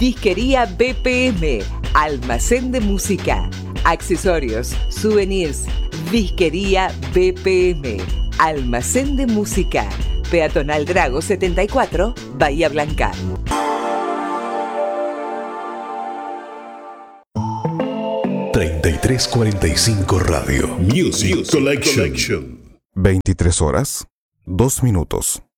Disquería BPM, almacén de música, accesorios, souvenirs. Disquería BPM, almacén de música. Peatonal Drago 74, Bahía Blanca. ...3345 Radio Music Collection. 23 horas, 2 minutos.